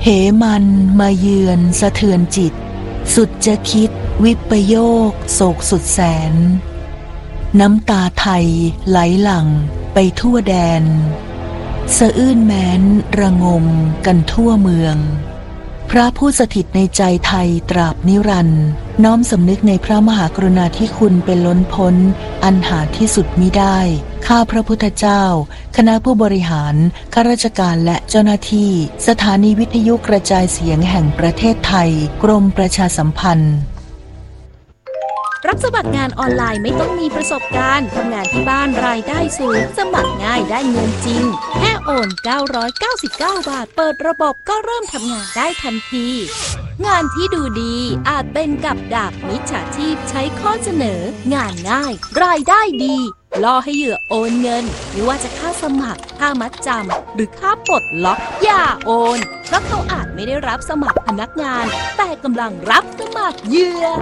เหมันมาเยือนสะเทือนจิตสุดจะคิดวิปโยคโศกสุดแสนน้ำตาไทยไหลหลั่งไปทั่วแดนสะอื้นแม้นระงมกันทั่วเมืองพระผู้สถิตในใจไทยตราบนิรันดร์น้อมสำนึกในพระมหากรุณาธิคุณเป็นล้นพ้นอันหาที่สุดมิได้ข้าพระพุทธเจ้าคณะผู้บริหารข้าราชการและเจ้าหน้าที่สถานีวิทยุกระจายเสียงแห่งประเทศไทยกรมประชาสัมพันธ์รับสมัครงานออนไลน์ไม่ต้องมีประสบการณ์ทำงานที่บ้านรายได้สูงสมัครง่ายได้เงินจริงแค่โอน999 บาทเปิดระบบก็เริ่มทำงานได้ทันทีงานที่ดูดีอาจเป็นกับดักมิจฉาชีพใช้ข้อเสนองานง่ายรายได้ดีล่อให้เหยื่อโอนเงินไม่ว่าจะค่าสมัครค่ามัดจำหรือค่าปลดล็อกอย่าโอนเพราะเขาอาจไม่ได้รับสมัครพนักงานแต่กำลังรับสมัครเหยื่อ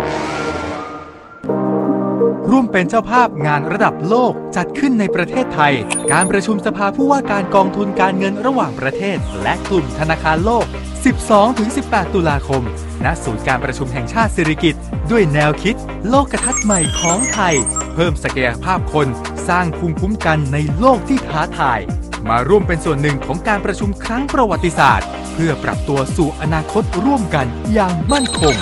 ร่วมเป็นเจ้าภาพงานระดับโลกจัดขึ้นในประเทศไทยการประชุมสภาผู้ว่าการกองทุนการเงินระหว่างประเทศและกลุ่มธนาคารโลก 12-18 ตุลาคมณศูนย์การประชุมแห่งชาติสิริกิติ์ด้วยแนวคิดโลกทัศน์ใหม่ของไทยเพิ่มศักยภาพคนสร้างภูมิคุ้มกันในโลกที่ท้าทายมาร่วมเป็นส่วนหนึ่งของการประชุมครั้งประวัติศาสตร์เพื่อปรับตัวสู่อนาคตร่วมกันอย่างมั่นคง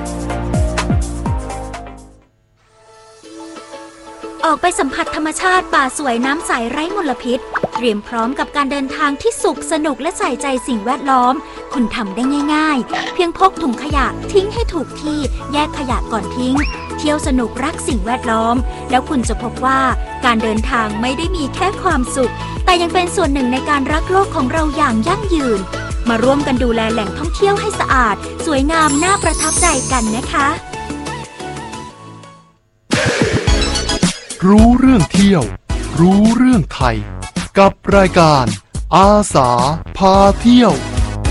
ออกไปสัมผัสธรรมชาติป่าสวยน้ำใสไร้มลพิษเตรียมพร้อมกับการเดินทางที่สุขสนุกและใส่ใจสิ่งแวดล้อมคุณทำได้ง่ายๆเพียงพกถุงขยะทิ้งให้ถูกที่แยกขยะก่อนทิ้งเที่ยวสนุกรักสิ่งแวดล้อมแล้วคุณจะพบว่าการเดินทางไม่ได้มีแค่ความสุขแต่ยังเป็นส่วนหนึ่งในการรักโลกของเราอย่างยั่งยืนมาร่วมกันดูแลแหล่งท่องเที่ยวให้สะอาดสวยงามน่าประทับใจกันนะคะรู้เรื่องเที่ยวรู้เรื่องไทยกับรายการอาสาพาเที่ยว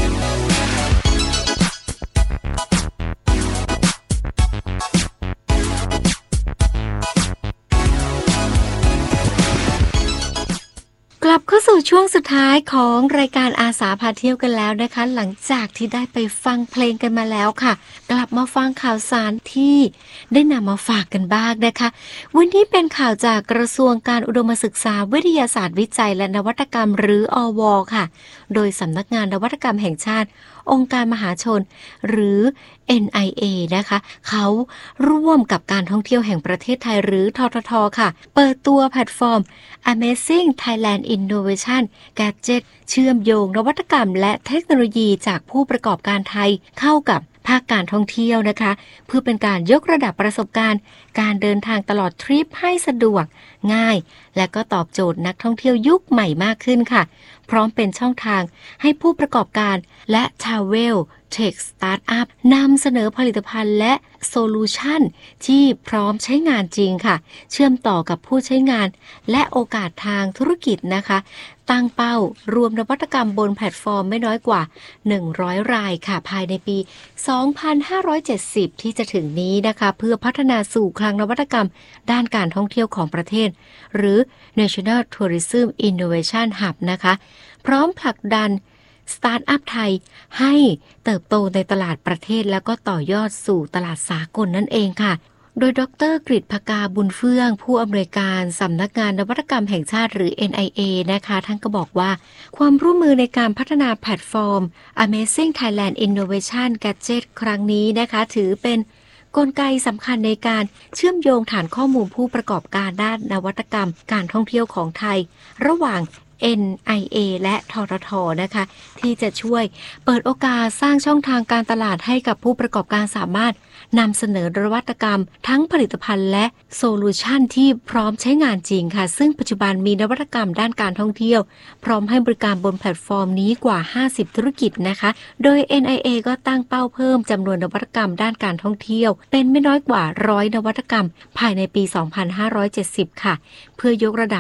กลับเข้าสู่ช่วงสุดท้ายของรายการอาสาพาเที่ยวกันแล้วนะคะหลังจากที่ได้ไปฟังเพลงกันมาแล้วค่ะกลับมาฟังข่าวสารที่ได้นำมาฝากกันบ้างนะคะวันนี้เป็นข่าวจากกระทรวงการอุดมศึกษาวิทยาศาสตร์วิจัยและนวัตกรรมหรืออว.ค่ะโดยสำนักงานนวัตกรรมแห่งชาติองค์การมหาชนหรือ NIA นะคะเขาร่วมกับการท่องเที่ยวแห่งประเทศไทยหรือททท.ค่ะเปิดตัวแพลตฟอร์ม Amazing Thailand Innovation Gadget เชื่อมโยงนวัตกรรมและเทคโนโลยีจากผู้ประกอบการไทยเข้ากับภาคการท่องเที่ยวนะคะเพื่อเป็นการยกระดับประสบการณ์การเดินทางตลอดทริปให้สะดวกง่ายและก็ตอบโจทย์นักท่องเที่ยวยุคใหม่มากขึ้นค่ะพร้อมเป็นช่องทางให้ผู้ประกอบการและ Travel Tech Startup นำเสนอผลิตภัณฑ์และโซลูชันที่พร้อมใช้งานจริงค่ะเชื่อมต่อกับผู้ใช้งานและโอกาสทางธุรกิจนะคะตั้งเป้ารวมนวัตกรรมบนแพลตฟอร์มไม่น้อยกว่า100รายค่ะภายในปี2570ที่จะถึงนี้นะคะเพื่อพัฒนาสู่คลังนวัตกรรมด้านการท่องเที่ยวของประเทศหรือ National Tourism Innovation Hub นะคะพร้อมผลักดันสตาร์ทอัพไทยให้เติบโตในตลาดประเทศแล้วก็ต่อยอดสู่ตลาดสากลนั่นเองค่ะโดยดร.กฤษภกาบุญเฟื่องผู้อำนวยการสำนักงานนวัตกรรมแห่งชาติหรือ NIA นะคะท่านก็บอกว่าความร่วมมือในการพัฒนาแพลตฟอร์ม Amazing Thailand Innovation Gadget ครั้งนี้นะคะถือเป็นกลไกสำคัญในการเชื่อมโยงฐานข้อมูลผู้ประกอบการด้านนวัตกรรมการท่องเที่ยวของไทยระหว่าง NIA และททท.นะคะที่จะช่วยเปิดโอกาสสร้างช่องทางการตลาดให้กับผู้ประกอบการสามารถนำเสนอนวัตกรรมทั้งผลิตภัณฑ์และโซลูชันที่พร้อมใช้งานจริงค่ะซึ่งปัจจุบันมีนวัตกรรมด้านการท่องเที่ยวพร้อมให้บริการบนแพลตฟอร์มนี้กว่า50ธุรกิจนะคะโดย NIA ก็ตั้งเป้าเพิ่มจำนวนนวัตกรรมด้านการท่องเที่ยวเป็นไม่น้อยกว่า100นวัตกรรมภายในปี2570ค่ะเพื่อยกระดับ